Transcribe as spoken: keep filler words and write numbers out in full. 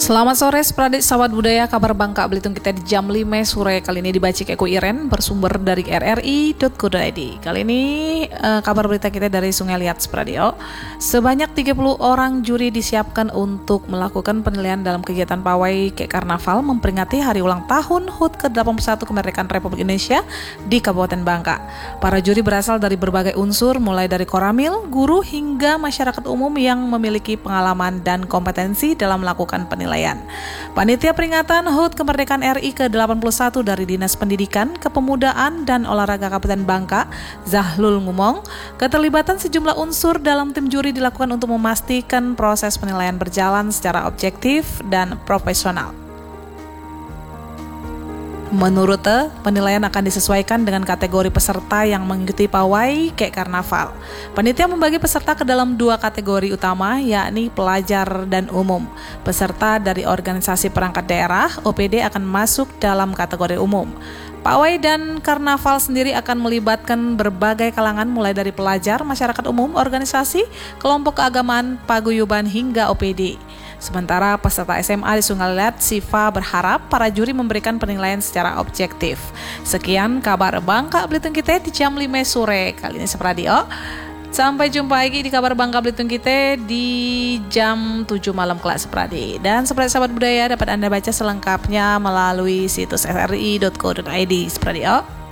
Selamat sore, Spradik Sahabat Budaya, kabar Bangka Belitung kita di jam lima sore. Kali ini dibaca Eko Iren, bersumber dari r r i dot co dot i d. Kali ini uh, kabar berita kita dari Sungai Liat, Spradio. Sebanyak tiga puluh orang juri disiapkan untuk melakukan penilaian dalam kegiatan pawai Kek Karnaval memperingati hari ulang tahun H U T ke delapan puluh satu Kemerdekaan Republik Indonesia di Kabupaten Bangka. Para juri berasal dari berbagai unsur, mulai dari koramil, guru, hingga masyarakat umum yang memiliki pengalaman dan kompetensi dalam melakukan penilaian. Panitia peringatan H U T Kemerdekaan R I ke delapan puluh satu dari Dinas Pendidikan, Kepemudaan, dan Olahraga Kabupaten Bangka, Zahlul ngomong, keterlibatan sejumlah unsur dalam tim juri dilakukan untuk memastikan proses penilaian berjalan secara objektif dan profesional. Menurutnya, penilaian akan disesuaikan dengan kategori peserta yang mengikuti pawai Kek Karnaval. Panitia membagi peserta ke dalam dua kategori utama, yakni pelajar dan umum. Peserta dari organisasi perangkat daerah, O P D, akan masuk dalam kategori umum. Pawai dan karnaval sendiri akan melibatkan berbagai kalangan, mulai dari pelajar, masyarakat umum, organisasi, kelompok keagamaan, paguyuban, hingga O P D. Sementara peserta S M A di Sungai Liat, Siva berharap para juri memberikan penilaian secara objektif. Sekian kabar Bangka Belitung kita di jam lima sore. Kali ini Sepradio. Sampai jumpa lagi di kabar Bangka Belitung kita di jam tujuh malam kelak Sepradi. Dan Sepradi Sahabat Budaya dapat Anda baca selengkapnya melalui situs r r i dot co dot i d. Sepradio.